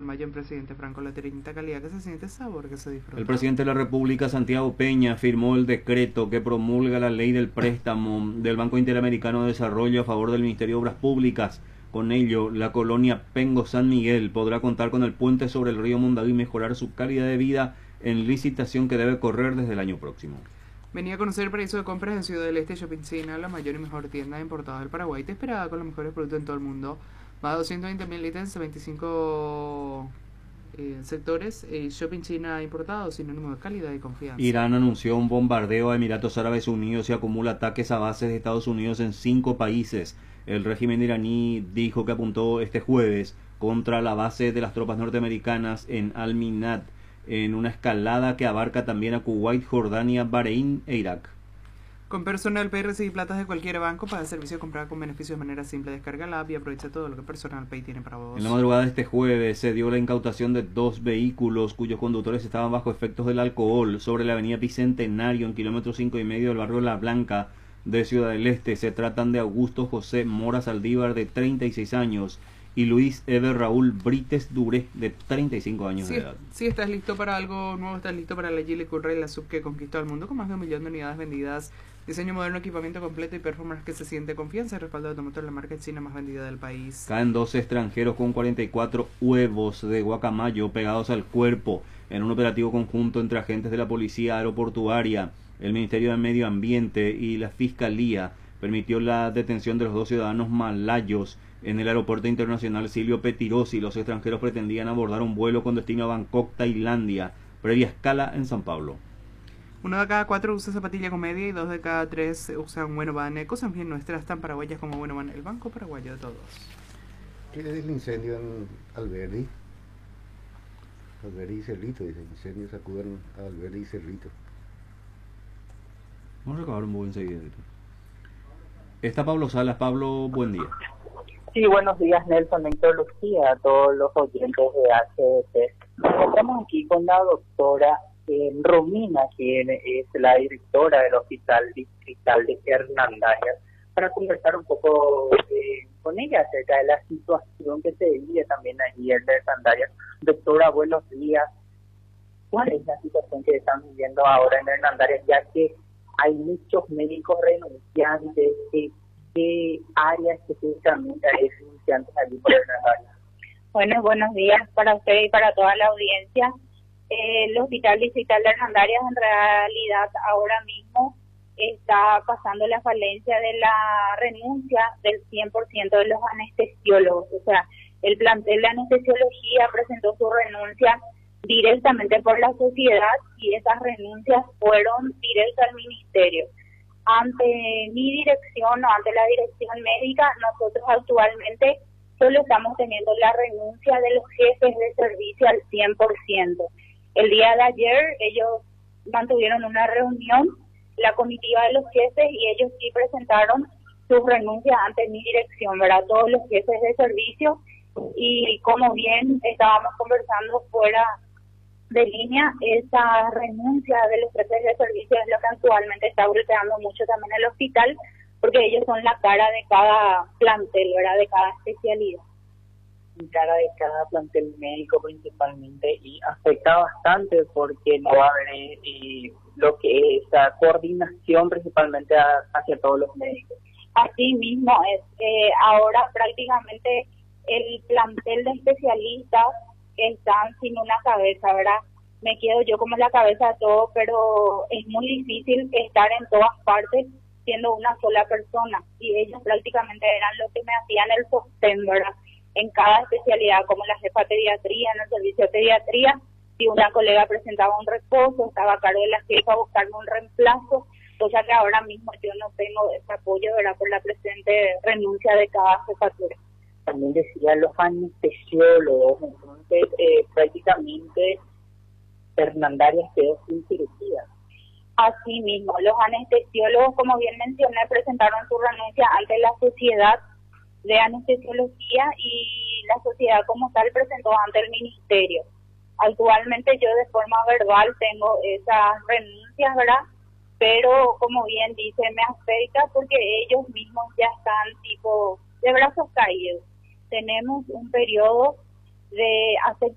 mayo en Presidente Franco la trinita calidad que se siente, sabor que se disfruta. El presidente de la República, Santiago Peña, firmó el decreto que promulga la ley del préstamo del Banco Interamericano de Desarrollo a favor del Ministerio de Obras Públicas. Con ello, la colonia Pengo San Miguel podrá contar con el puente sobre el río Mundaví y mejorar su calidad de vida en licitación que debe correr desde el año próximo. Venía a conocer el paraíso de compras en Ciudad del Este Shopping China, la mayor y mejor tienda de importados del Paraguay. Te esperaba con los mejores productos en todo el mundo. Más de 220.000 ítems, 25 sectores. Shopping China importado, sinónimo de calidad y confianza. Irán anunció un bombardeo a Emiratos Árabes Unidos y acumula ataques a bases de Estados Unidos en 5 países. El régimen iraní dijo que apuntó este jueves contra la base de las tropas norteamericanas en Al-Minad, en una escalada que abarca también a Kuwait, Jordania, Bahrein e Irak. Con Personal Pay recibí platas de cualquier banco para el servicio comprar con beneficios de manera simple. Descarga la app y aprovecha todo lo que Personal Pay tiene para vos. En la madrugada de este jueves se dio la incautación de 2 vehículos cuyos conductores estaban bajo efectos del alcohol sobre la avenida Bicentenario en kilómetro 5,5 del barrio La Blanca de Ciudad del Este. Se tratan de Augusto José Mora Saldívar, de 36 años, y Luis Eber Raúl Brites Dure, de 35 años de edad. Si estás listo para algo nuevo, estás listo para la Geely Coolray, la sub que conquistó al mundo con más de 1 millón de unidades vendidas. Diseño moderno, equipamiento completo y performance que se siente confianza y respaldo automotor, la marca china más vendida del país. Caen 12 extranjeros con 44 huevos de guacamayo pegados al cuerpo en un operativo conjunto entre agentes de la Policía Aeroportuaria, el Ministerio de Medio Ambiente y la Fiscalía. Permitió la detención de los 2 ciudadanos malayos en el aeropuerto internacional Silvio Petirosi. Los extranjeros pretendían abordar un vuelo con destino a Bangkok, Tailandia, previa escala en San Pablo. 1 de cada 4 usa zapatilla con media y 2 de cada 3 usan Bueno Van. Cosas bien nuestras, tan paraguayas como Bueno Van, el banco paraguayo de todos. ¿Qué es el incendio en Alberdi? Alberdi y Cerrito, dice, incendios sacudan a Alberdi y Cerrito. Vamos a acabar un poco enseguida. Está Pablo Salas. Pablo, buen día. Sí, buenos días, Nelson. Introducía a todos los oyentes de HDP. Nos encontramos aquí con la doctora Romina, quien es la directora del Hospital Distrital de Hernandarias, para conversar un poco con ella acerca de la situación que se vive también allí en Hernandarias. Doctora, buenos días. ¿Cuál es la situación que están viviendo ahora en Hernandarias, ya que hay muchos médicos renunciantes? ¿Qué áreas específicamente hay renunciantes allí por Hernandarias? Bueno, buenos días para usted y para toda la audiencia. El Hospital Distrital de Hernandarias en realidad ahora mismo está pasando la falencia de la renuncia del 100% de los anestesiólogos. O sea, el plantel de anestesiología presentó su renuncia directamente por la sociedad y esas renuncias fueron directas al ministerio. Ante mi dirección o ante la dirección médica, nosotros actualmente solo estamos teniendo la renuncia de los jefes de servicio al 100%. El día de ayer ellos mantuvieron una reunión, la comitiva de los jefes, y ellos sí presentaron sus renuncias ante mi dirección, ¿verdad? Todos los jefes de servicio, y como bien estábamos conversando fuera de línea, esa renuncia de los jefes de servicio es lo que actualmente está golpeando mucho también el hospital, porque ellos son la cara de cada plantel, ¿verdad? De cada especialidad. Cara de cada plantel médico principalmente, y afecta bastante porque no va a haber lo que es esa coordinación principalmente hacia todos los médicos. Así mismo es, ahora prácticamente el plantel de especialistas están sin una cabeza, ¿verdad? Me quedo yo como la cabeza de todo, pero es muy difícil estar en todas partes siendo una sola persona, y ellos prácticamente eran los que me hacían el sostén, ¿verdad? En cada especialidad, como la jefa de pediatría, en el servicio de pediatría, si una colega presentaba un reposo, estaba a cargo de la jefa buscarme un reemplazo, cosa que ahora mismo yo no tengo ese apoyo, ¿verdad?, por la presente renuncia de cada jefatura. También decía los anestesiólogos, entonces prácticamente Hernandarias quedó sin cirugía. Así mismo, los anestesiólogos, como bien mencioné, presentaron su renuncia ante la sociedad de anestesiología, y la sociedad como tal presentó ante el ministerio. Actualmente yo de forma verbal tengo esas renuncias, ¿verdad? Pero como bien dice, me afecta porque ellos mismos ya están tipo de brazos caídos. Tenemos un periodo de hace